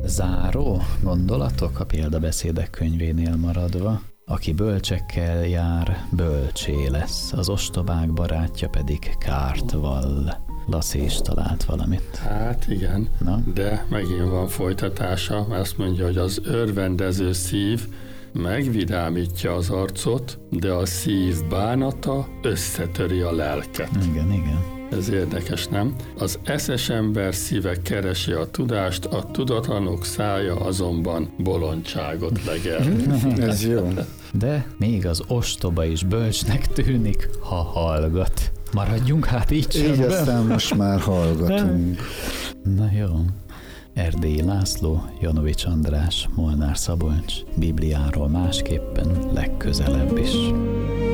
Záró gondolatok a példabeszédek könyvénél maradva. Aki bölcsekkel jár, bölcsé lesz, az ostobák barátja pedig kárt vall. Laci is talált valamit. Hát igen, Na? de megint van folytatása, mert azt mondja, hogy az örvendező szív megvidámítja az arcot, de a szív bánata összetöri a lelket. Igen. Ez érdekes, nem? Az eszes ember szíve keresi a tudást, a tudatlanok szája azonban bolondságot legel. Ez jó. De még az ostoba is bölcsnek tűnik, ha hallgat. Maradjunk hát így Így csöndben. aztán most már hallgatunk. Na jó. Erdélyi László, Janovics András, Molnár Szabolcs, Bibliáról másképpen legközelebb is.